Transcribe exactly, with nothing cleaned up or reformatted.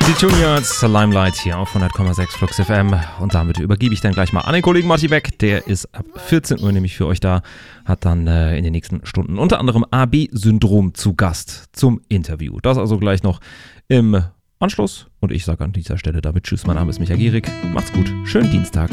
Die Juniors, Limelight hier auf hundert Komma sechs Flux F M. Und damit übergebe ich dann gleich mal an den Kollegen Martin Beck. Der ist ab vierzehn Uhr nämlich für euch da. Hat dann äh, in den nächsten Stunden unter anderem A B-Syndrom zu Gast zum Interview. Das also gleich noch im Anschluss. Und ich sage an dieser Stelle damit Tschüss, mein Name ist Michael Gierig. Macht's gut, schönen Dienstag.